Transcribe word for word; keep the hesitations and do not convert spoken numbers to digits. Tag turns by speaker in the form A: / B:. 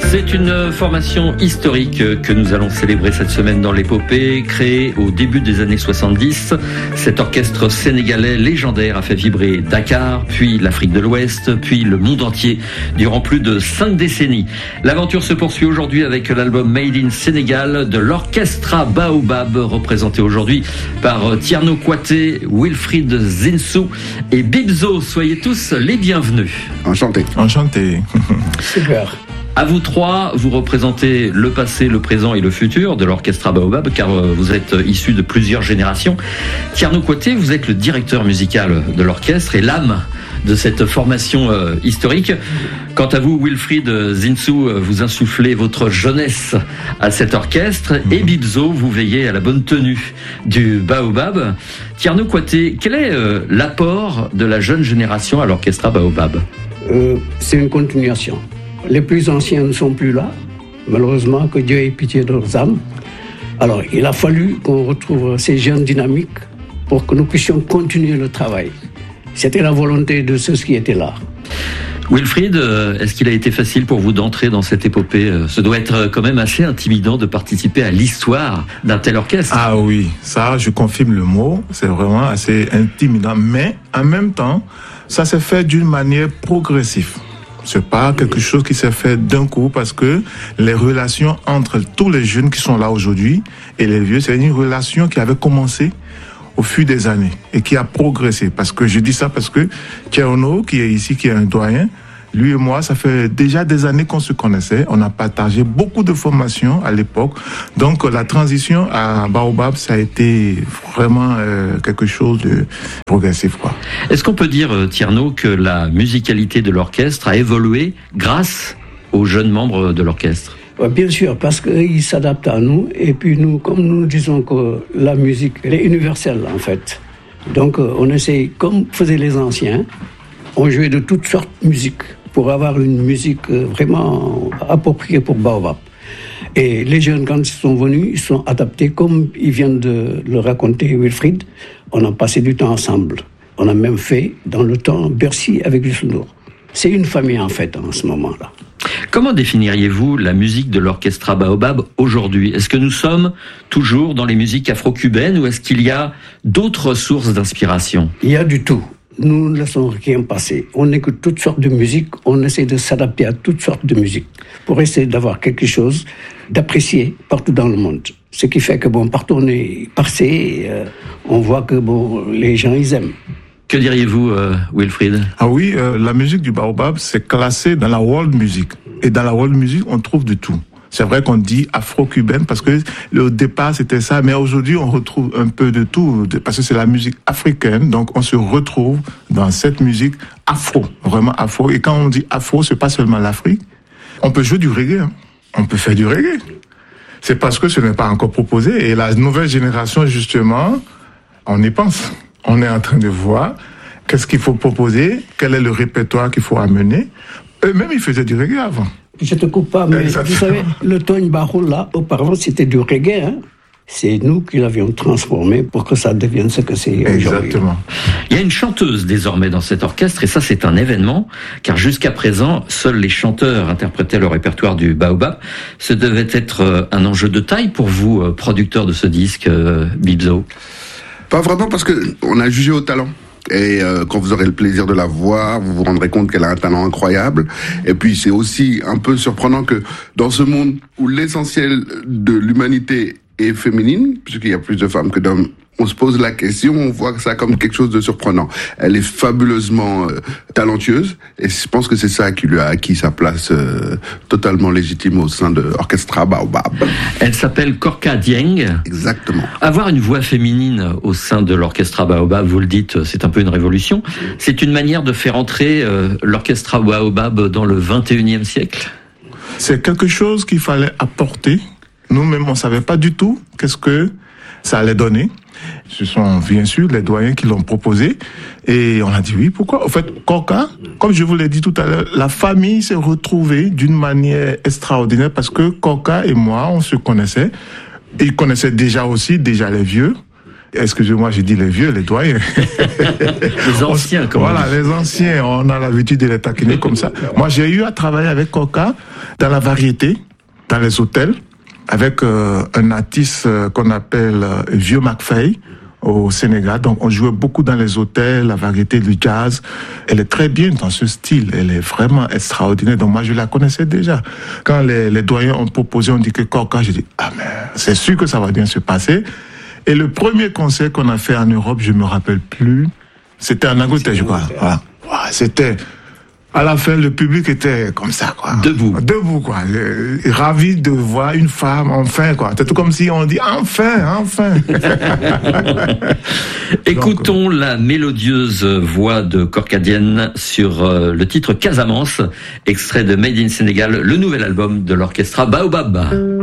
A: C'est une formation historique que nous allons célébrer cette semaine dans l'épopée. Créé au début des années soixante-dix, cet orchestre sénégalais légendaire a fait vibrer Dakar, puis l'Afrique de l'Ouest, puis le monde entier durant plus de cinq décennies. L'aventure se poursuit aujourd'hui avec l'album Made in Sénégal de l'Orchestra Baobab, représenté aujourd'hui par Tierno Kouaté, Wilfried Zinsou et Bibzo. Soyez tous les bienvenus.
B: Enchanté.
C: Enchanté.
D: Super.
A: À vous trois, vous représentez le passé, le présent et le futur de l'Orchestra Baobab, car vous êtes issus de plusieurs générations. Tierno Kouaté, vous êtes le directeur musical de l'orchestre et l'âme de cette formation euh, historique. Quant à vous, Wilfried Zinsou, vous insufflez votre jeunesse à cet orchestre. Mmh. Et Bibzo, vous veillez à la bonne tenue du Baobab. Tierno Kouaté, quel est euh, l'apport de la jeune génération à l'Orchestra Baobab ?
D: euh, C'est une continuation. Les plus anciens ne sont plus là. Malheureusement, que Dieu ait pitié de leurs âmes. Alors, il a fallu qu'on retrouve ces jeunes dynamiques pour que nous puissions continuer le travail. C'était la volonté de ceux qui étaient là.
A: Wilfried, est-ce qu'il a été facile pour vous d'entrer dans cette épopée ? Ce doit être quand même assez intimidant de participer à l'histoire d'un tel orchestre.
C: Ah oui, ça, je confirme le mot. C'est vraiment assez intimidant. Mais en même temps, ça s'est fait d'une manière progressive. C'est pas quelque chose qui s'est fait d'un coup, parce que les relations entre tous les jeunes qui sont là aujourd'hui et les vieux, c'est une relation qui avait commencé au fil des années et qui a progressé. Parce que je dis ça parce que Tierno, qui est ici, qui est un doyen, lui et moi, ça fait déjà des années qu'on se connaissait. On a partagé beaucoup de formations à l'époque. Donc, la transition à Baobab, ça a été vraiment euh, quelque chose de progressif, quoi.
A: Est-ce qu'on peut dire, Tierno, que la musicalité de l'orchestre a évolué grâce aux jeunes membres de l'orchestre ?
D: Bien sûr, parce qu'ils s'adaptent à nous. Et puis, nous, comme nous disons que la musique, elle est universelle, en fait. Donc, on essaie, comme faisaient les anciens, on jouait de toutes sortes de musique pour avoir une musique vraiment appropriée pour Baobab. Et les jeunes, quand ils sont venus, ils sont adaptés, comme ils viennent de le raconter Wilfried. On a passé du temps ensemble. On a même fait, dans le temps, Bercy avec Youssou N'Dour. C'est une famille, en fait, en ce moment-là.
A: Comment définiriez-vous la musique de l'Orchestra Baobab aujourd'hui ? Est-ce que nous sommes toujours dans les musiques afro-cubaines ou est-ce qu'il y a d'autres sources d'inspiration ?
D: Il y a du tout. Nous ne laissons rien passer. On écoute toutes sortes de musiques, on essaie de s'adapter à toutes sortes de musiques pour essayer d'avoir quelque chose d'apprécié partout dans le monde. Ce qui fait que, bon, partout on est passé, euh, on voit que, bon, les gens, ils aiment.
A: Que diriez-vous, euh, Wilfried ?
C: Ah oui, euh, la musique du Baobab, c'est classé dans la world music. Et dans la world music, on trouve de tout. C'est vrai qu'on dit afro-cubaine parce que au départ c'était ça, mais aujourd'hui on retrouve un peu de tout parce que c'est la musique africaine, donc on se retrouve dans cette musique afro, vraiment afro. Et quand on dit afro, c'est pas seulement l'Afrique. On peut jouer du reggae, hein. On peut faire du reggae. C'est parce que ce n'est pas encore proposé et la nouvelle génération justement, on y pense. On est en train de voir qu'est-ce qu'il faut proposer, quel est le répertoire qu'il faut amener. Eux-mêmes ils faisaient du reggae avant.
D: Je te coupe pas, mais Exactement. Vous savez, le Tony Barou, là, auparavant, c'était du reggae, hein. C'est nous qui l'avions transformé pour que ça devienne ce que c'est aujourd'hui.
C: Exactement.
A: Il y a une chanteuse désormais dans cet orchestre, et ça c'est un événement, car jusqu'à présent, seuls les chanteurs interprétaient le répertoire du Baobab. Ce devait être un enjeu de taille pour vous, producteur de ce disque, Bibzo ?
B: Pas vraiment, parce que on a jugé au talent. Et euh, quand vous aurez le plaisir de la voir, vous vous rendrez compte qu'elle a un talent incroyable. Et puis c'est aussi un peu surprenant que dans ce monde où l'essentiel de l'humanité est féminine, puisqu'il y a plus de femmes que d'hommes, on se pose la question, on voit ça comme quelque chose de surprenant. Elle est fabuleusement euh, talentueuse et je pense que c'est ça qui lui a acquis sa place euh, totalement légitime au sein de l'Orchestra Baobab.
A: Elle s'appelle Korka Dieng.
B: Exactement.
A: Avoir une voix féminine au sein de l'Orchestra Baobab, vous le dites, c'est un peu une révolution. C'est une manière de faire entrer euh, l'Orchestra Baobab dans le vingt et unième siècle ?
C: C'est quelque chose qu'il fallait apporter. Nous-mêmes, on ne savait pas du tout qu'est-ce que ça allait donner. Ce sont bien sûr les doyens qui l'ont proposé. Et on a dit oui, pourquoi ? En fait, Korka, comme je vous l'ai dit tout à l'heure, la famille s'est retrouvée d'une manière extraordinaire parce que Korka et moi, on se connaissait. Ils connaissaient déjà aussi, déjà les vieux. Excusez-moi, j'ai dit les vieux, les doyens.
A: Les anciens, comment
C: Voilà, les anciens, on a l'habitude de les taquiner comme ça. Moi, j'ai eu à travailler avec Korka dans la variété, dans les hôtels, avec euh, un artiste euh, qu'on appelle euh, Vieux McFay au Sénégal. Donc, on jouait beaucoup dans les hôtels, la variété du jazz. Elle est très bien dans ce style. Elle est vraiment extraordinaire. Donc, moi, je la connaissais déjà. Quand les, les doyens ont proposé, on dit que Korka, j'ai dit, ah, mais c'est sûr que ça va bien se passer. Et le premier concert qu'on a fait en Europe, je me rappelle plus, c'était en Angleterre, je crois. Voilà. C'était, à la fin, le public était comme ça, quoi.
A: Debout.
C: Debout, quoi. Ravi de voir une femme, enfin, quoi. C'est tout comme si on dit, enfin, enfin.
A: Écoutons Donc, la mélodieuse voix de Korka Diène sur euh, le titre Casamance, extrait de Made in Sénégal, le nouvel album de l'orchestre Baobab.